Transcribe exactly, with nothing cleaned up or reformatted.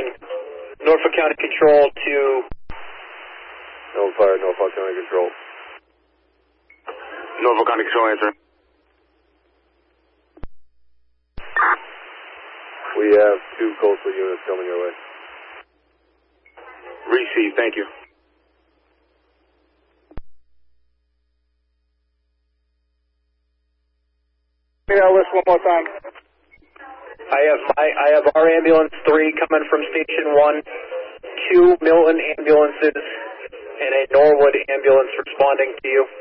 again. Norfolk County Control to... No fire, Norfolk County Control. Norfolk County Control, answer. We have two coastal units coming your way. Receive, thank you. Give me that list one more time. I have my, I have our ambulance three coming from station one, two Milton ambulances, and a Norwood ambulance responding to you.